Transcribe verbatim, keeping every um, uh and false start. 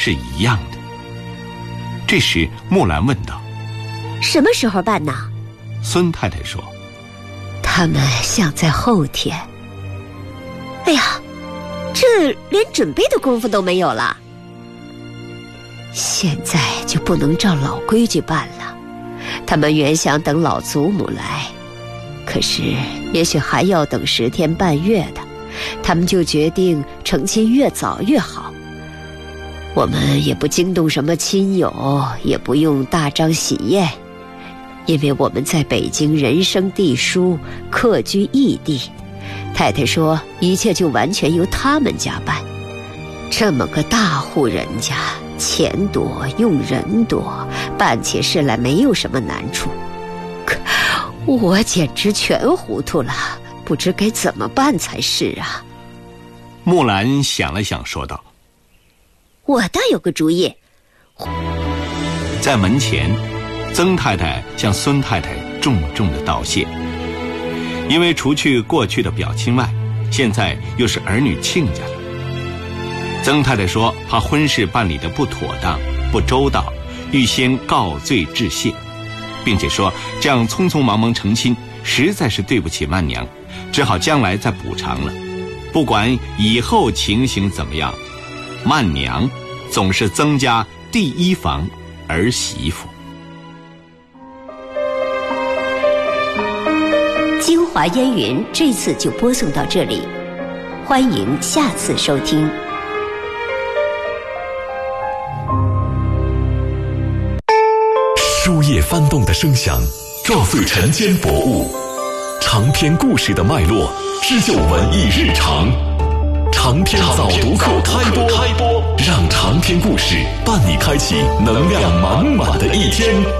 是一样的。这时木兰问道： 什么时候办呢？ 孙太太说： 他们想在后天。哎呀，这连准备的功夫都没有了。现在就不能照老规矩办了，他们原想等老祖母来，可是也许还要等十天半月的，他们就决定成亲越早越好。我们也不惊动什么亲友，也不用大张喜宴，因为我们在北京人生地疏，客居异地。太太说一切就完全由他们家办，这么个大户人家，钱多用人多，办起事来没有什么难处。可我简直全糊涂了，不知该怎么办才是啊。 木兰想了想说道： 我倒有个主意。 在门前，曾太太向孙太太重重的道谢，因为除去过去的表亲外，现在又是儿女亲家了。曾太太说怕婚事办理的不妥当不周到，预先告罪致谢，并且说这样匆匆忙忙成亲实在是对不起曼娘，只好将来再补偿了。不管以后情形怎么样，曼娘总是曾家第一房儿媳妇。 京华烟云这次就播送到这里，欢迎下次收听。 书页翻动的声响，撞碎晨间薄雾；长篇故事的脉络，织就文艺日常。长篇早读课开播，让长篇故事伴你开启能量满满的一天。